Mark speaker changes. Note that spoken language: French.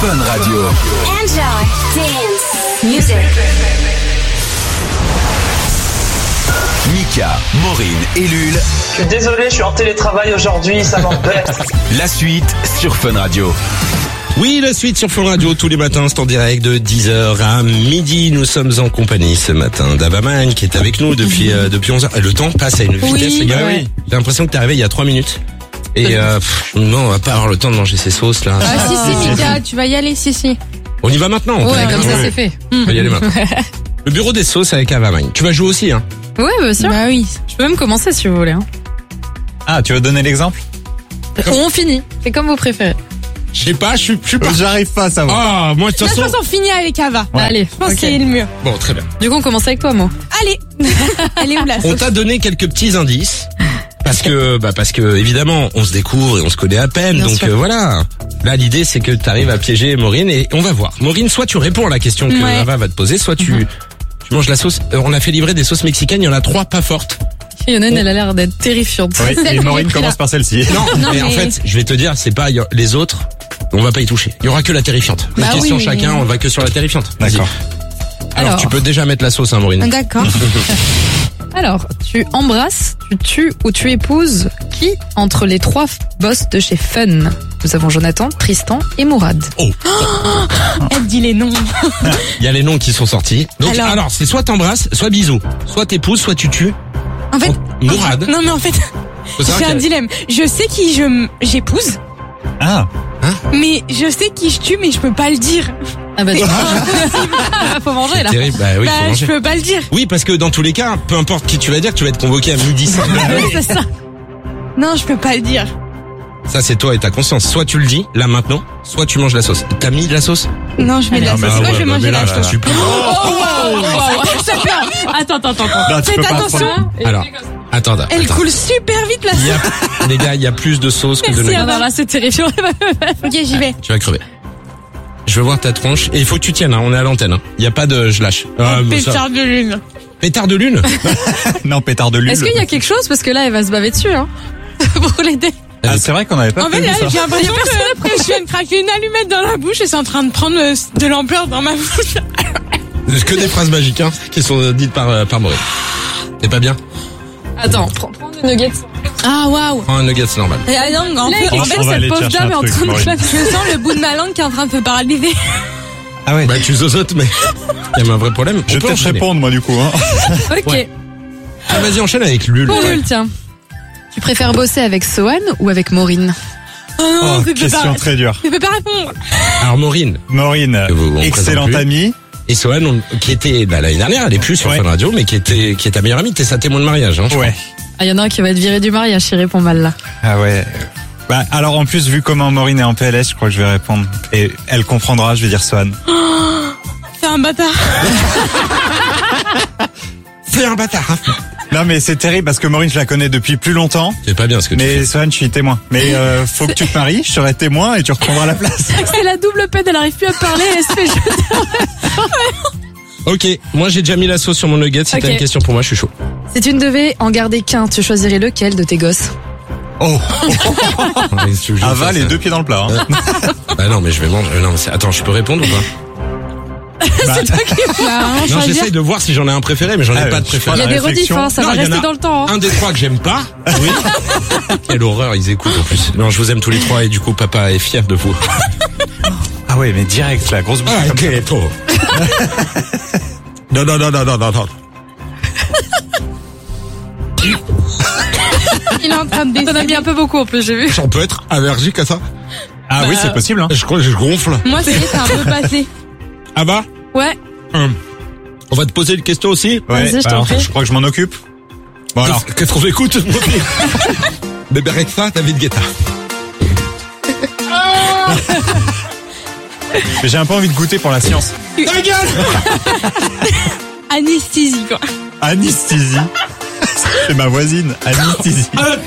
Speaker 1: Fun Radio.
Speaker 2: Enjoy dance music.
Speaker 1: Mika, Maureen et Lul.
Speaker 3: Je suis désolé, je suis en télétravail aujourd'hui, ça m'embête.
Speaker 1: La suite sur Fun Radio.
Speaker 4: Oui, la suite sur Fun Radio, tous les matins, c'est en direct de 10h à midi. Nous sommes en compagnie ce matin d'Avaman qui est avec nous depuis 11h. Le temps passe à une vitesse, les gars.
Speaker 5: Ouais.
Speaker 4: J'ai l'impression que t'es arrivé il y a 3 minutes. Et non, on va pas avoir le temps de manger ces sauces là.
Speaker 5: Ah si, Mika, tu vas y aller, si.
Speaker 4: On y va maintenant.
Speaker 5: Ouais, comme ça c'est fait.
Speaker 4: On va y aller maintenant. Le bureau des sauces avec Avaman. Tu vas jouer aussi, hein?
Speaker 6: Ouais, bien sûr.
Speaker 5: Bah oui.
Speaker 6: Je peux même commencer si vous voulez. Hein.
Speaker 7: Ah, tu veux donner l'exemple?
Speaker 6: On finit. C'est comme vous préférez.
Speaker 4: Je sais pas, je suis pas.
Speaker 7: J'arrive pas à savoir.
Speaker 4: Ah, moi de toute
Speaker 5: De toute
Speaker 4: façon.
Speaker 5: façon, on finit avec Ava.
Speaker 7: Ouais.
Speaker 6: Allez,
Speaker 5: Je pense
Speaker 6: ok.
Speaker 5: que c'est le mieux.
Speaker 4: Bon, très bien.
Speaker 6: Du coup, on commence avec toi, moi.
Speaker 5: Allez. Elle est où la
Speaker 4: On
Speaker 5: sauce?
Speaker 4: t'a donné quelques petits indices. Parce que évidemment, on se découvre et on se connaît à peine.
Speaker 6: Bien
Speaker 4: Donc
Speaker 6: sûr.
Speaker 4: voilà. Là, l'idée, c'est que tu arrives à piéger Maureen et on va voir. Maureen, soit tu réponds à la question que
Speaker 5: Ouais.
Speaker 4: Ava va te poser, soit tu manges la sauce. On a fait livrer des sauces mexicaines, il y en a 3 pas fortes.
Speaker 6: Il y en a une, elle a l'air d'être terrifiante.
Speaker 7: Oui,
Speaker 5: Celle
Speaker 7: et
Speaker 5: que
Speaker 7: Maureen
Speaker 5: j'ai pris
Speaker 7: commence
Speaker 5: là.
Speaker 7: par celle-ci.
Speaker 4: Non, mais en fait, je vais te dire, c'est pas les autres. On va pas y toucher. Il y aura que la terrifiante. Une
Speaker 5: Bah
Speaker 4: question
Speaker 5: oui.
Speaker 4: chacun, on va que sur la terrifiante. Vas-y.
Speaker 7: D'accord.
Speaker 4: Alors, tu peux déjà mettre la sauce, hein, Maureen.
Speaker 5: D'accord.
Speaker 6: Alors, tu embrasses, tu tues ou tu épouses qui entre les 3 boss de chez Fun? Nous avons Jonathan, Tristan et Mourad.
Speaker 5: Elle dit les noms.
Speaker 4: Il y a les noms qui sont sortis. Donc, alors c'est soit t'embrasses, soit bisous. Soit t'épouses, soit tu tues.
Speaker 5: En fait.
Speaker 4: Mourad.
Speaker 5: Non, mais en fait,
Speaker 4: Faut savoir
Speaker 5: j'ai un
Speaker 4: qu'il y a-
Speaker 5: dilemme. Je sais qui j'épouse,
Speaker 7: Ah,
Speaker 5: mais je sais qui je tue, mais je peux pas le dire.
Speaker 6: Ah bah, faut manger là.
Speaker 4: Terrible. Bah oui, faut
Speaker 5: Bah, je
Speaker 4: manger.
Speaker 5: peux pas le dire.
Speaker 4: Oui, parce que dans tous les cas, peu importe qui tu vas dire, tu vas être convoqué à midi.
Speaker 5: C'est ça. Non, je peux pas le dire.
Speaker 4: Ça, c'est toi et ta conscience. Soit tu le dis, là, maintenant, soit tu manges la sauce. T'as mis de la sauce?
Speaker 5: Non, je mets de la
Speaker 7: Ah,
Speaker 5: sauce.
Speaker 7: bah
Speaker 5: Moi,
Speaker 7: ouais,
Speaker 5: je vais
Speaker 7: bah,
Speaker 5: manger
Speaker 7: mais
Speaker 5: la
Speaker 7: là,
Speaker 4: Je te
Speaker 5: sauce.
Speaker 4: supplie.
Speaker 6: Attends.
Speaker 7: là, tu
Speaker 5: Faites
Speaker 7: peux pas
Speaker 5: attention.
Speaker 7: prendre-
Speaker 4: Alors, attends.
Speaker 5: Elle coule super vite la
Speaker 4: Il y
Speaker 5: sauce.
Speaker 4: a, les gars, il y a plus de sauce que de
Speaker 5: Merci,
Speaker 4: nuggets.
Speaker 5: Ava.
Speaker 6: Alors là, c'est terrifiant.
Speaker 5: Ok, j'y vais.
Speaker 4: Tu vas crever. Je veux voir ta tronche. Et il faut que tu tiennes, hein. On est à l'antenne, hein. Il y a pas de, je lâche. Mais ça-
Speaker 5: Pétard de lune.
Speaker 4: Pétard de lune?
Speaker 7: Non, pétard de lune.
Speaker 6: Est-ce qu'il y a quelque chose? Parce que là, elle va se baver dessus, hein. Pour l'aider.
Speaker 7: Ah, c'est vrai qu'on avait pas
Speaker 5: En fait,
Speaker 7: prévu
Speaker 5: là,
Speaker 7: ça.
Speaker 5: j'ai l'impression que je viens de craquer une allumette dans la bouche et c'est en train de prendre de l'ampleur dans ma bouche.
Speaker 4: C'est que des phrases magiques, hein, qui sont dites par Maureen. C'est pas bien?
Speaker 6: Attends, prends le nugget.
Speaker 5: Ah, waouh.
Speaker 4: Prends un nugget, c'est normal.
Speaker 5: En
Speaker 7: On
Speaker 5: fait,
Speaker 7: va aller
Speaker 5: cette pauvre
Speaker 7: chercher
Speaker 5: dame
Speaker 7: un
Speaker 5: est en
Speaker 7: truc,
Speaker 5: train de
Speaker 7: Maureen.
Speaker 5: claquer. Je sens le bout de ma langue qui est en train de se paralyser.
Speaker 7: Ah ouais.
Speaker 4: Bah, tu zozotes, mais il y a un vrai problème.
Speaker 7: Je
Speaker 4: On
Speaker 7: vais
Speaker 4: peut
Speaker 7: peut-être
Speaker 4: enchaîner.
Speaker 7: répondre, moi, du coup, hein.
Speaker 6: Ok.
Speaker 4: Ouais. Ah, vas-y, enchaîne avec Lul.
Speaker 6: Pour Lul, tiens. Tu préfères bosser avec Sohan ou avec Maureen?
Speaker 7: Oh,
Speaker 5: tu peux
Speaker 7: question
Speaker 5: pas.
Speaker 7: très dure.
Speaker 5: Je peux pas répondre.
Speaker 4: Alors, Maureen
Speaker 7: Maureen,
Speaker 4: on
Speaker 7: excellente
Speaker 4: présente plus.
Speaker 7: amie.
Speaker 4: et Sohan, qui était, l'année dernière, elle est plus sur
Speaker 7: Ouais.
Speaker 4: Fun Radio, mais qui est ta meilleure amie, t'es sa témoin de mariage, hein. je
Speaker 7: Ouais.
Speaker 6: Ah, y en a un qui va être viré du mariage s'il répond mal là.
Speaker 7: Ah ouais. Bah, alors, en plus, vu comment Maureen est en PLS, je crois que je vais répondre. Et elle comprendra, je vais dire Swan.
Speaker 5: C'est un bâtard.
Speaker 4: C'est un bâtard, hein.
Speaker 7: Non, mais c'est terrible parce que Maureen, je la connais depuis plus longtemps.
Speaker 4: C'est pas bien ce que tu fais.
Speaker 7: Mais Swan, je suis témoin. Mais faut que tu te maries, je serai témoin et tu reprendras la place.
Speaker 6: C'est la double peine, elle arrive plus à parler, elle se fait jeter.
Speaker 4: Ok, moi j'ai déjà mis la sauce sur mon nugget, si
Speaker 6: Ok.
Speaker 4: t'as une question pour moi, je suis chaud.
Speaker 6: Si tu ne devais en garder qu'un, tu choisirais lequel de tes gosses?
Speaker 7: Oh, Ava,
Speaker 4: Ava,
Speaker 7: les 2 pieds dans le plat. Hein.
Speaker 4: Bah non, mais je vais manger. Non, mais attends, je peux répondre ou pas? Non, j'essaye de voir si j'en ai un préféré, mais j'en ai
Speaker 7: Ah,
Speaker 4: pas de
Speaker 7: je
Speaker 4: préféré.
Speaker 7: crois
Speaker 6: Il y a
Speaker 7: la
Speaker 6: des rediffs,
Speaker 7: réflexion.
Speaker 6: hein, ça
Speaker 4: Non,
Speaker 6: va
Speaker 4: il y en
Speaker 6: rester
Speaker 4: a
Speaker 6: dans le temps.
Speaker 4: Un des 3 que j'aime pas. Oui. Quelle horreur, ils écoutent en plus. Non, je vous aime tous les 3 et du coup, papa est fier de vous.
Speaker 7: Ah ouais, mais direct, la grosse bouche.
Speaker 4: Ah, ok, toi. Non.
Speaker 5: Il est en train de
Speaker 6: T'en as mis un peu beaucoup en plus, j'ai vu.
Speaker 4: J'en peux être allergique à ça.
Speaker 7: Ah oui, c'est possible. Hein.
Speaker 4: Je crois que je gonfle.
Speaker 5: Moi, c'est un peu passé.
Speaker 4: Ah bah,
Speaker 6: Ouais.
Speaker 4: on va te poser une question aussi.
Speaker 7: Ouais,
Speaker 6: Vas-y, je t'en
Speaker 7: alors,
Speaker 6: prie.
Speaker 7: je crois que je m'en occupe. Bon alors,
Speaker 4: Qu'est-ce qu'on écoute? Bébé Rexha, David Guetta.
Speaker 7: j'ai un peu envie de goûter pour la science.
Speaker 4: Ta gueule!
Speaker 5: Anesthésie, quoi.
Speaker 7: Anesthésie. C'est ma voisine, anesthésie.